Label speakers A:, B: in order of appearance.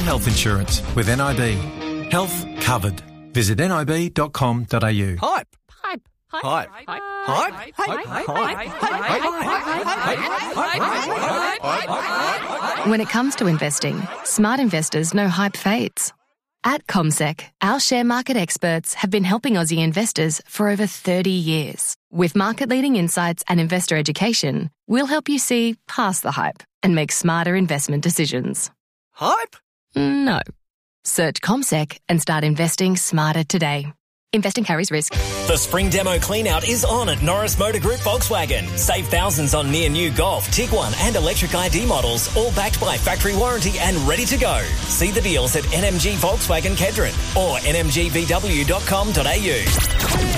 A: health insurance with NIB. Health covered. Visit nib.com.au.
B: Hype.
C: Hype.
B: Hype. Hype.
D: When it comes to investing, smart investors know hype fades. At CommSec, our share market experts have been helping Aussie investors for over 30 years. With market-leading insights and investor education, we'll help you see past the hype and make smarter investment decisions.
B: Hype?
D: No. Search CommSec and start investing smarter today. Investing carries risk.
E: The spring demo cleanout is on at Norris Motor Group Volkswagen. Save thousands on near-new Golf, Tiguan and electric ID models, all backed by factory warranty and ready to go. See the deals at NMG Volkswagen Kedron or nmgvw.com.au.